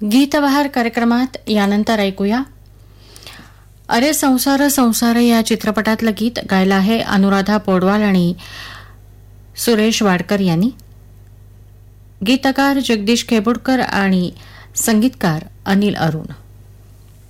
गीतबहार कार्यक्रमात यानंतर ऐकूया अरे संसार संसार या चित्रपटातलं गीत गायलं आहे अनुराधा पौडवाल आणि सुरेश वाडकर यांनी. गीतकार जगदीश खेबुडकर आणि संगीतकार अनिल अरुण.